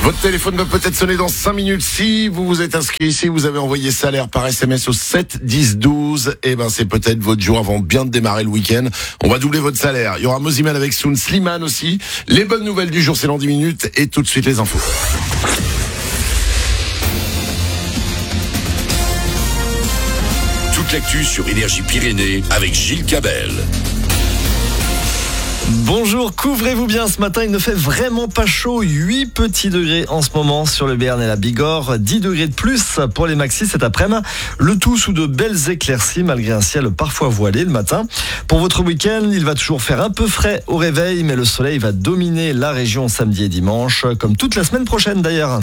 Votre téléphone va peut-être sonner dans 5 minutes. Si vous vous êtes inscrit, si vous avez envoyé salaire par SMS au 7 10 12, eh ben c'est peut-être votre jour avant bien de démarrer le week-end. On va doubler votre salaire. Il y aura Moziman avec Soun, Slimane aussi. Les bonnes nouvelles du jour, c'est dans 10 minutes. Et tout de suite les infos. Toute l'actu sur Énergie Pyrénées avec Gilles Cabel. Bonjour, couvrez-vous bien ce matin, il ne fait vraiment pas chaud, 8 petits degrés en ce moment sur le Béarn et la Bigorre, 10 degrés de plus pour les maxis cet après-midi, le tout sous de belles éclaircies malgré un ciel parfois voilé le matin. Pour votre week-end, il va toujours faire un peu frais au réveil, mais le soleil va dominer la région samedi et dimanche, comme toute la semaine prochaine d'ailleurs.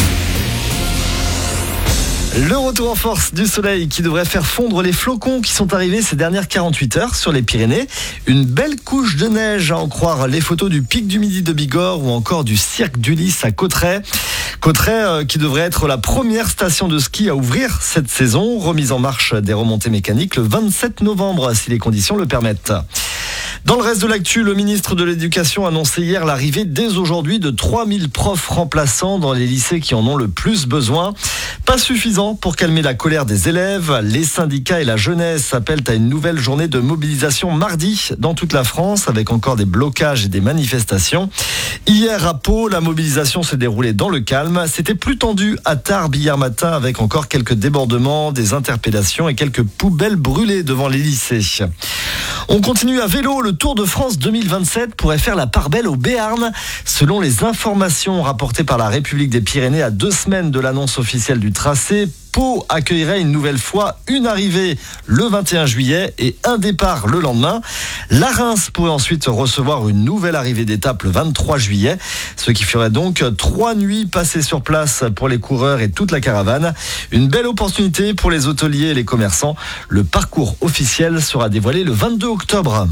Le retour en force du soleil qui devrait faire fondre les flocons qui sont arrivés ces dernières 48 heures sur les Pyrénées. Une belle couche de neige à en croire les photos du pic du Midi de Bigorre ou encore du cirque d'Ulysse à Cauterets. Cauterets qui devrait être la première station de ski à ouvrir cette saison. Remise en marche des remontées mécaniques le 27 novembre si les conditions le permettent. Dans le reste de l'actu, le ministre de l'Éducation a annoncé hier l'arrivée dès aujourd'hui de 3000 profs remplaçants dans les lycées qui en ont le plus besoin. Pas suffisant pour calmer la colère des élèves. Les syndicats et la jeunesse appellent à une nouvelle journée de mobilisation mardi dans toute la France avec encore des blocages et des manifestations. Hier à Pau, la mobilisation s'est déroulée dans le calme. C'était plus tendu à Tarbes hier matin avec encore quelques débordements, des interpellations et quelques poubelles brûlées devant les lycées. On continue à vélo. Le Tour de France 2027 pourrait faire la part belle au Béarn. Selon les informations rapportées par la République des Pyrénées à 2 semaines de l'annonce officielle du tracé, Pau accueillerait une nouvelle fois une arrivée le 21 juillet et un départ le lendemain. La Reims pourrait ensuite recevoir une nouvelle arrivée d'étape le 23 juillet, ce qui ferait donc 3 nuits passées sur place pour les coureurs et toute la caravane. Une belle opportunité pour les hôteliers et les commerçants. Le parcours officiel sera dévoilé le 22 octobre.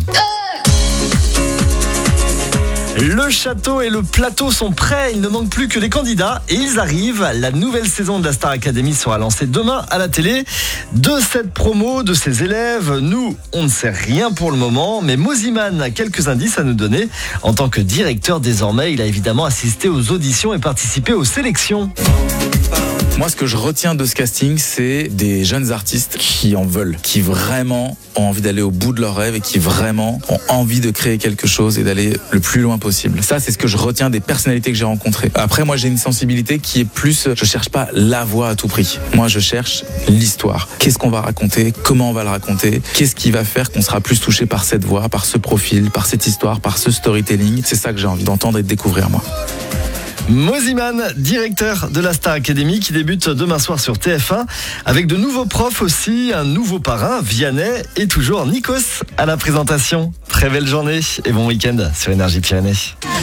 Le château et le plateau sont prêts, il ne manque plus que les candidats et ils arrivent. La nouvelle saison de la Star Academy sera lancée demain à la télé. De cette promo, de ses élèves, nous, on ne sait rien pour le moment, mais Moziman a quelques indices à nous donner. En tant que directeur désormais, il a évidemment assisté aux auditions et participé aux sélections. Moi, ce que je retiens de ce casting, c'est des jeunes artistes qui en veulent, qui vraiment ont envie d'aller au bout de leurs rêves et qui vraiment ont envie de créer quelque chose et d'aller le plus loin possible. Ça, c'est ce que je retiens des personnalités que j'ai rencontrées. Après, moi, j'ai une sensibilité qui est plus, je cherche pas la voix à tout prix. Moi, je cherche l'histoire. Qu'est-ce qu'on va raconter? Comment on va le raconter? Qu'est-ce qui va faire qu'on sera plus touché par cette voix, par ce profil, par cette histoire, par ce storytelling? C'est ça que j'ai envie d'entendre et de découvrir, moi. Moziman, directeur de la Star Academy qui débute demain soir sur TF1 avec de nouveaux profs aussi, un nouveau parrain, Vianney et toujours Nikos à la présentation. Très belle journée et bon week-end sur Énergie Pyrénées.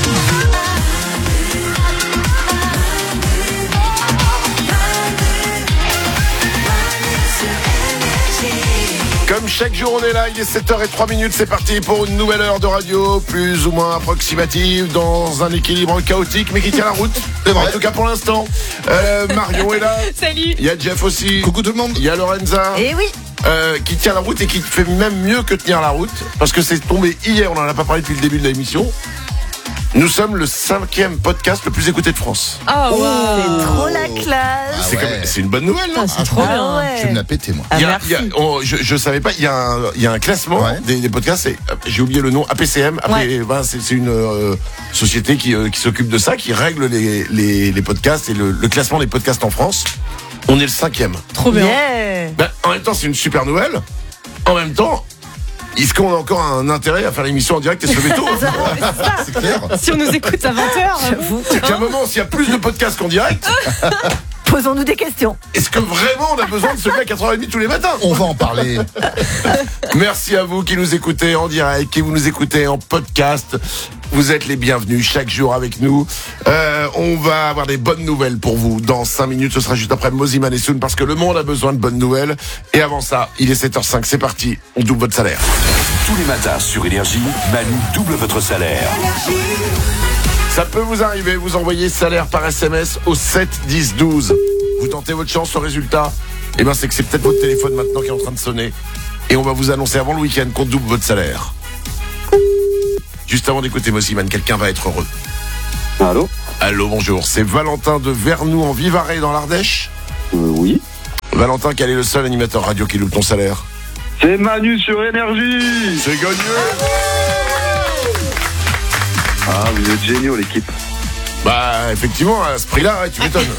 Comme chaque jour on est là, il est 7h03, c'est parti pour une nouvelle heure de radio, plus ou moins approximative, dans un équilibre chaotique, mais qui tient la route. C'est vrai, en tout cas pour l'instant. Marion est là. Salut. Il y a Jeff aussi. Coucou tout le monde. Il y a Lorenza. Eh oui. Qui tient la route et qui fait même mieux que tenir la route, parce que c'est tombé hier, on n'en a pas parlé depuis le début de l'émission. Nous sommes le 5e podcast le plus écouté de France. Oh, wow. C'est trop la classe. C'est une bonne nouvelle, non? C'est trop bien. Ouais. Je vais me la péter, moi. Je savais pas, il y a un classement des podcasts, j'ai oublié le nom, APCM. C'est une société qui s'occupe de ça, qui règle les podcasts et le classement des podcasts en France. On est le 5e. Trop bien. Yeah. En même temps, c'est une super nouvelle. En même temps, est-ce qu'on a encore un intérêt à faire l'émission en direct et se lever tôt? C'est clair. Si on nous écoute à 20h, C'est qu'à un moment, s'il y a plus de podcasts qu'en direct, Posons-nous des questions. est-ce que vraiment on a besoin de se lever à 4h30 tous les matins? On va en parler. Merci à vous qui nous écoutez en direct, qui vous nous écoutez en podcast. Vous êtes les bienvenus chaque jour avec nous. On va avoir des bonnes nouvelles pour vous dans 5 minutes. Ce sera juste après Moziman et Soun parce que le monde a besoin de bonnes nouvelles. Et avant ça, il est 7h05, c'est parti. On double votre salaire. Tous les matins sur Énergie, Manu double votre salaire. Ça peut vous arriver, vous envoyez salaire par SMS au 7 10 12. Vous tentez votre chance au résultat. Eh bien, c'est que c'est peut-être votre téléphone maintenant qui est en train de sonner. Et on va vous annoncer avant le week-end qu'on double votre salaire. Juste avant d'écouter Moziman, quelqu'un va être heureux. Allô? Allô, bonjour. C'est Valentin de Vernoux en Vivarais dans l'Ardèche. Oui. Valentin, quel est le seul animateur radio qui loupe ton salaire? C'est Manu sur Énergie. C'est gagné. Ah, vous êtes géniaux, l'équipe. Bah, effectivement, à ce prix-là, ouais, tu m'étonnes.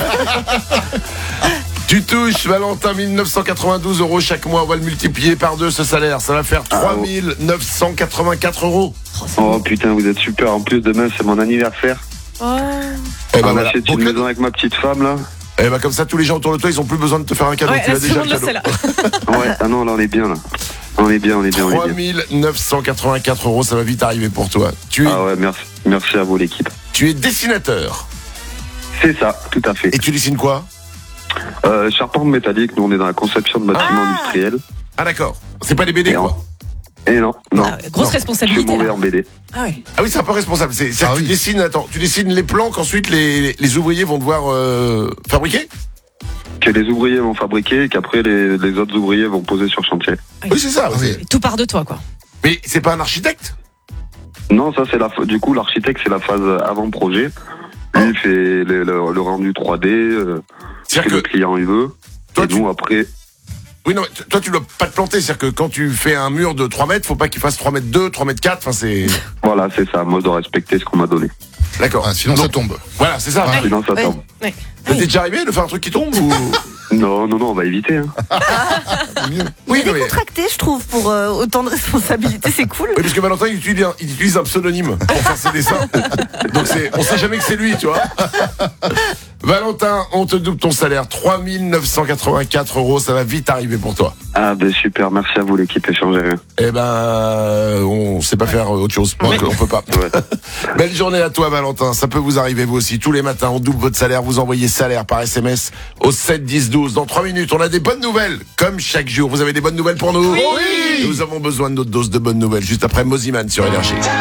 Tu touches, Valentin, 1992 € chaque mois. On va le multiplier par 2, ce salaire. Ça va faire 3984 €. Oh putain, vous êtes super. En plus, demain, c'est mon anniversaire. Eh ben, On voilà. achète une maison avec ma petite femme, là. Eh ben, comme ça, tous les gens autour de toi, ils ont plus besoin de te faire un cadeau. Ouais, Tu l'as là, déjà, tout le le monde cadeau. le sait là. Ouais, ah non, là, on est bien, là. On est bien. 3984 €, ça va vite arriver pour toi. Tu es, Ah ouais, merci à vous, l'équipe. tu es dessinateur. C'est ça, tout à fait. Et tu dessines quoi? Charpente métallique, nous, on est dans la conception de bâtiments industriels. Ah, d'accord. C'est pas des BD, Et quoi. Et non. Ah, grosse Non. Je suis responsabilité. mauvais Là. en BD. Ah ouais. Ah oui, c'est un peu responsable. C'est-à-dire que tu dessines, tu dessines les plans qu'ensuite les ouvriers vont devoir fabriquer? Que les ouvriers vont fabriquer et qu'après, les autres ouvriers vont poser sur chantier. Oui, c'est ça. oui. Et tout part de toi, quoi. Mais c'est pas un architecte? Non, ça, c'est du coup, l'architecte, c'est la phase avant-projet. Lui, il fait le rendu 3D, ce C'est-à-dire que le que client, il veut. Toi, Et nous, après... oui, non, mais toi, tu dois pas te planter. C'est-à-dire que quand tu fais un mur de 3 mètres, faut pas qu'il fasse 3 mètres 2, 3 mètres 4. Enfin, c'est. Voilà, c'est ça. Moi, je dois respecter ce qu'on m'a donné. D'accord. Ah, sinon, ça tombe. Voilà, c'est ça. Sinon, ça tombe. Ouais. Ça t'est déjà arrivé de faire un truc qui tombe ou? Non, on va éviter. Hein. Oui, Il est mais. décontracté, je trouve, pour autant de responsabilités, c'est cool. Oui, parce que Valentin, il utilise un pseudonyme pour faire ses dessins. Donc on sait jamais que c'est lui, tu vois. Valentin, on te double ton salaire. 3984 €, ça va vite arriver pour toi. Ah, ben super. Merci à vous, l'équipe. Échangez rien. Eh ben, on sait pas faire autre chose. Donc, on peut pas. Ouais. Belle journée à toi, Valentin. Ça peut vous arriver, vous aussi. Tous les matins, on double votre salaire. Vous envoyez salaire par SMS au 7 10 12. Dans 3 minutes, on a des bonnes nouvelles. Comme chaque jour. Vous avez des bonnes nouvelles pour nous? Oui! Nous avons besoin de notre dose de bonnes nouvelles. Juste après Moziman sur Énergie.